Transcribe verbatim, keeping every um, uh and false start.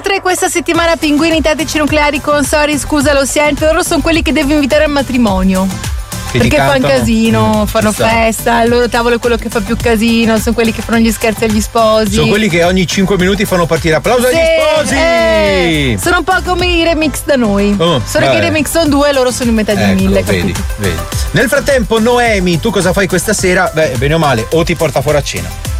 Inoltre questa settimana Pinguini Tattici Nucleari con Sorry Scusa Lo Sento, loro sono quelli che devi invitare al matrimonio. Che perché fanno casino, mm, fanno festa, il loro tavolo è quello che fa più casino, sono quelli che fanno gli scherzi agli sposi. Sono quelli che ogni cinque minuti fanno partire applauso sì, agli sposi. Eh, sono un po' come i remix da noi. Oh, solo vabbè. che i remix sono due e loro sono in metà di Eccolo, mille. vedi, capito? vedi. Nel frattempo, Noemi, tu cosa fai questa sera? Beh, bene o male, o ti porta fuori a cena